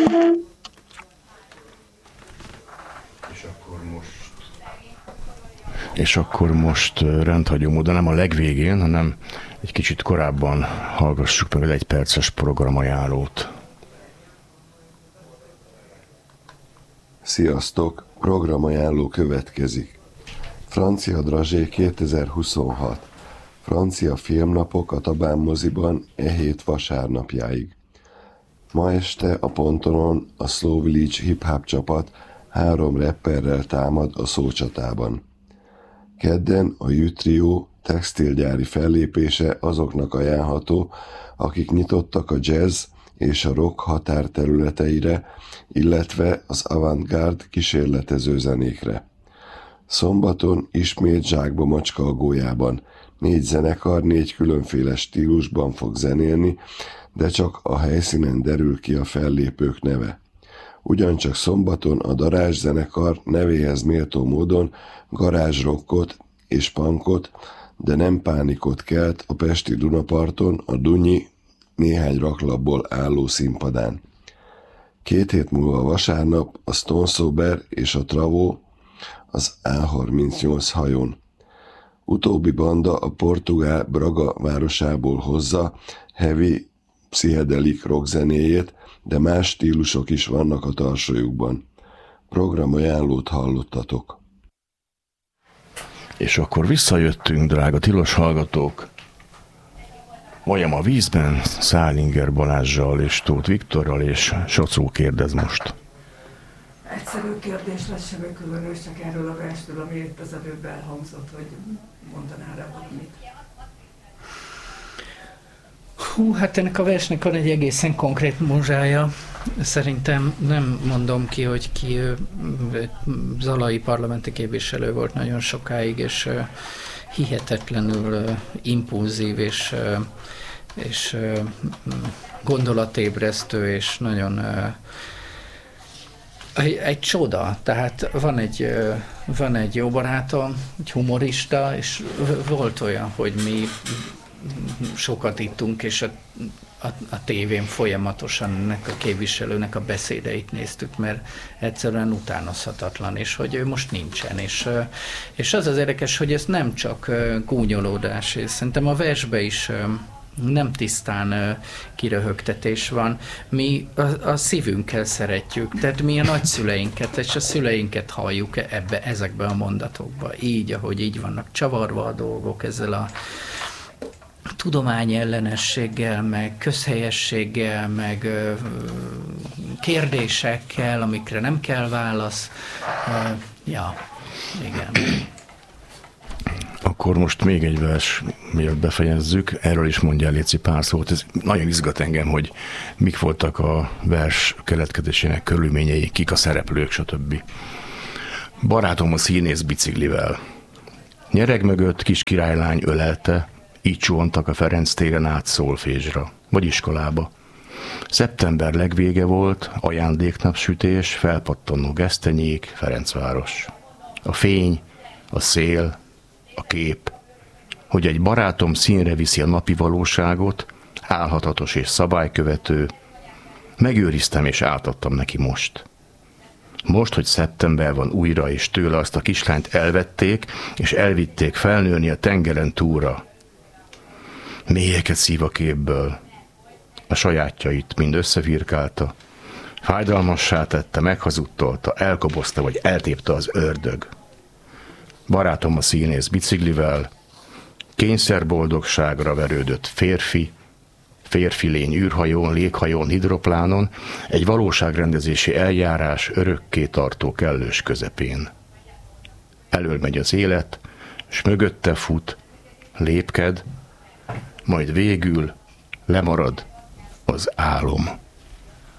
És akkor most rendhagyó módon, nem a legvégén, hanem egy kicsit korábban hallgassuk meg az 1 perces programajánlót. Sziasztok! Programajánló következik. Francia Drazsé 2026. Francia filmnapok a Tabán moziban e hét vasárnapjáig. Ma este a Pontonon a Slow Village hip-hop csapat 3 rapperrel támad a szócsatában. Kedden a Jütrió textilgyári fellépése azoknak ajánlható, akik nyitottak a jazz és a rock határterületeire, illetve az avantgárd kísérletező zenékre. Szombaton ismét Zsákba Macska a Gólyában. 4 zenekar 4 különféle stílusban fog zenélni, de csak a helyszínen derül ki a fellépők neve. Ugyancsak szombaton a Darázs zenekar nevéhez méltó módon garázsrockot és punkot, de nem pánikot kelt a pesti Dunaparton a Dunyi néhány raklapból álló színpadán. 2 hét múlva vasárnap a Stone Sober és a Travo az A38 hajón. Utóbbi banda a portugál Braga városából hozza heavy pszichedelik rockzenéjét, de más stílusok is vannak a tarsolyukban. Programajánlót hallottatok. És akkor visszajöttünk, drága tilos hallgatók. Majom a vízben, Szálinger Balázssal és Tóth Viktorral, és Sacó kérdez most. Egyszerű kérdés lesz, semmi különös, csak erről a versről, ami itt az előbb elhangzott, hogy mondanál rá valamit. Hát ennek a versnek van egy egészen konkrét muzsája. Szerintem nem mondom ki, hogy ki zalai parlamenti képviselő volt nagyon sokáig, és hihetetlenül impulzív, és gondolatébresztő, és nagyon egy csoda. Tehát van egy jó barátom, egy humorista, és volt olyan, hogy mi sokat ittunk, és a tévén folyamatosan ennek a képviselőnek a beszédeit néztük, mert egyszerűen utánozhatatlan, és hogy ő most nincsen. És az érdekes, hogy ez nem csak gúnyolódás, és szerintem a versben is nem tisztán kiröhögtetés van. Mi a szívünkkel szeretjük, tehát mi a nagyszüleinket és a szüleinket halljuk ezekben a mondatokban. Így, ahogy így vannak csavarva a dolgok, ezzel a tudomány ellenességgel, meg közhelyességgel, meg kérdésekkel, amikre nem kell válasz. Igen. Akkor most még egy vers, mielőtt befejezzük, erről is mondjál, Léci, pár szót. Ez nagyon izgat engem, hogy mik voltak a vers keletkezésének körülményei, kik a szereplők, stb. Barátom a színész biciklivel. Nyereg mögött kis királylány ölelte, így csúontak a Ferenc téren át szolfésra, vagy iskolába. Szeptember legvége volt, ajándéknapsütés, felpattanó gesztenyék, Ferencváros. A fény, a szél, a kép, hogy egy barátom színre viszi a napi valóságot, álhatatos és szabálykövető, megőriztem és átadtam neki most. Most, hogy szeptember van újra, és tőle azt a kislányt elvették, és elvitték felnőni a tengeren túlra. Mélyeket szív a képből, a sajátjait mind összevirkálta, fájdalmassá tette, meghazudtolta, elkobozta vagy eltépte az ördög. Barátom a színész biciklivel, kényszerboldogságra verődött férfi lény űrhajón, léghajón, hidroplánon, egy valóságrendezési eljárás örökké tartó kellős közepén. Elől megy az élet, s mögötte fut, lépked, majd végül lemarad az álom.